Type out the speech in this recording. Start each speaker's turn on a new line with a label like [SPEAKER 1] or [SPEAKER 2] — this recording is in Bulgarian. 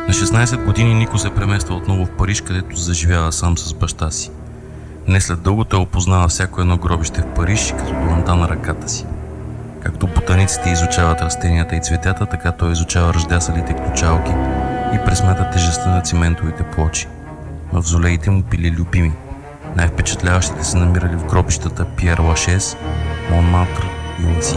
[SPEAKER 1] На 16 години Нико се премества отново в Париж, където заживява сам с баща си. Не след дълго той опознава всяко едно гробище в Париж като дланта на ръката си. Както ботаниците изучават растенията и цветята, така той изучава ръждясалите ключалки и пресмята тежестта на циментовите плочи. Мавзолеите му били любими. Най-впечатляващите се намирали в гробищата Пиер Лашез, Монмартр и Ласи.